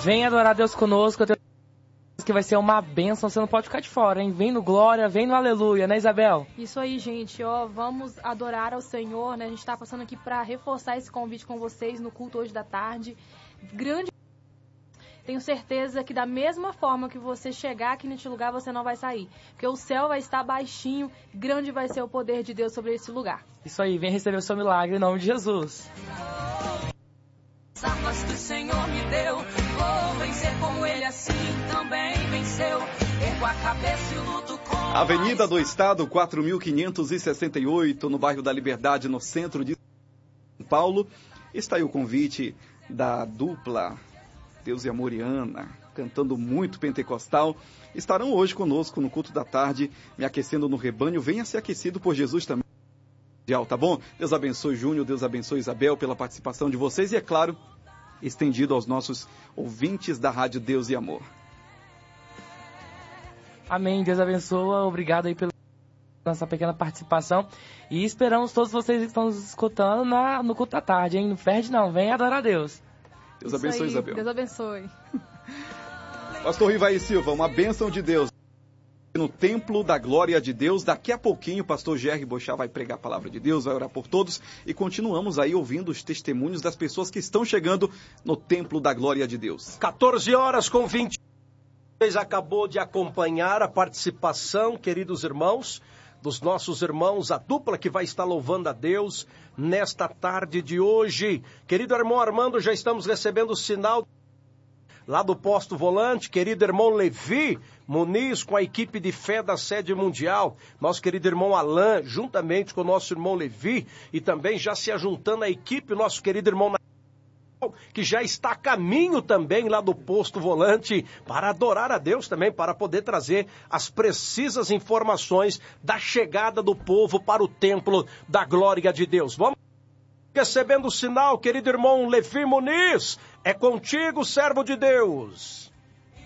Vem adorar Deus conosco, eu tenho certeza que vai ser uma bênção, você não pode ficar de fora, hein? Vem no glória, vem no aleluia, né, Isabel? Isso aí, gente, ó, vamos adorar ao Senhor, né? A gente tá passando aqui para reforçar esse convite com vocês no culto hoje da tarde. Grande. Tenho certeza que da mesma forma que você chegar aqui neste lugar, você não vai sair. Porque o céu vai estar baixinho, grande vai ser o poder de Deus sobre esse lugar. Isso aí, vem receber o seu milagre em nome de Jesus. As armas que o Senhor me deu, vou vencer como Ele assim também venceu. Ergo a cabeça e luto com Avenida do Estado, 4.568, no bairro da Liberdade, no centro de São Paulo. Está aí o convite da dupla Deus e Amor e Ana, cantando muito pentecostal. Estarão hoje conosco no culto da tarde, me aquecendo no rebanho. Venha ser aquecido por Jesus também. Tá bom? Deus abençoe Júnior, Deus abençoe Isabel pela participação de vocês e, é claro, estendido aos nossos ouvintes da Rádio Deus e Amor. Amém, Deus abençoa, obrigado aí pela nossa pequena participação e esperamos todos vocês que estão nos escutando no culto da tarde, hein? Não perde não, vem adorar a Deus. Deus abençoe, aí, Isabel. Deus abençoe. Pastor Rivaí Silva, uma bênção de Deus no Templo da Glória de Deus. Daqui a pouquinho o pastor Jerry Bochá vai pregar a palavra de Deus, vai orar por todos e continuamos aí ouvindo os testemunhos das pessoas que estão chegando no Templo da Glória de Deus. 14h20. Vocês acabou de acompanhar a participação, queridos irmãos, dos nossos irmãos, a dupla que vai estar louvando a Deus nesta tarde de hoje. Querido irmão Armando, já estamos recebendo o sinal lá do Posto Volante, querido irmão Levi Muniz, com a equipe de fé da sede mundial, nosso querido irmão Alain, juntamente com o nosso irmão Levi, e também já se ajuntando à equipe, nosso querido irmão que já está a caminho também lá do Posto Volante para adorar a Deus também, para poder trazer as precisas informações da chegada do povo para o Templo da Glória de Deus. Vamos recebendo o sinal, querido irmão Levi Muniz, é contigo, servo de Deus.